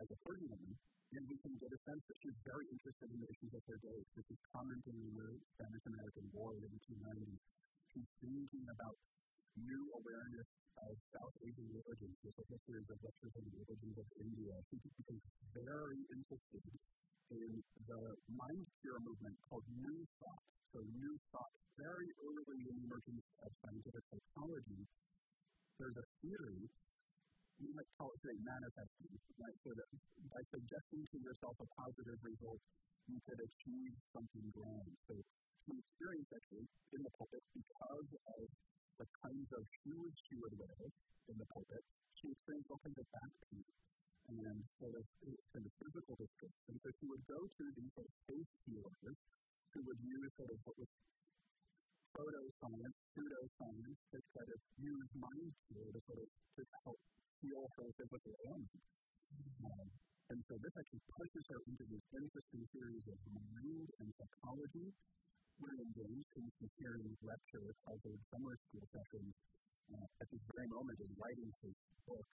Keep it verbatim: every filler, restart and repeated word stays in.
as a clergy woman, and we can get a sense that she's very interested in the issues of her day. So she's commenting on the Spanish-American War in the eighteen nineties. She's thinking about new awareness of South Asian religions, the histories of lectures on the religions of India. She becomes very interested in the mind cure movement called New Thought. So New Thought, very early in the emergence of scientific psychology, there's a theory, you might call it today manifesting, right? So that by suggesting to yourself a positive result, you could achieve something grand. So she experienced actually in the pulpit, because of the kinds of shoes she would wear in the pulpit, she experienced all kinds of back pain and sort of kind of physical distress. And so she would go to these sort of faith healers who would use sort of what was proto-science, pseudo-science to try to use mind cure to sort of to help heal her physical ailment. Um, and so this actually pushes her into this interesting series of mind and psychology. William James, who's been hearing lecture at Harvard summer school sessions, uh, at this very moment is writing his book